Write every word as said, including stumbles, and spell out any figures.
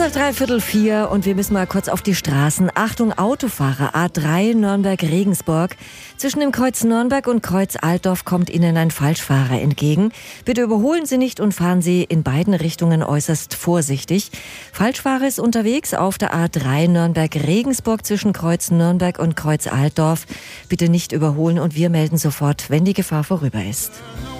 nach dreiviertel vier und wir müssen mal kurz auf die Straßen. Achtung, Autofahrer, A drei Nürnberg-Regensburg. Zwischen dem Kreuz Nürnberg und Kreuz Altdorf kommt Ihnen ein Falschfahrer entgegen. Bitte überholen Sie nicht und fahren Sie in beiden Richtungen äußerst vorsichtig. Falschfahrer ist unterwegs auf der A drei Nürnberg-Regensburg zwischen Kreuz Nürnberg und Kreuz Altdorf. Bitte nicht überholen und wir melden sofort, wenn die Gefahr vorüber ist.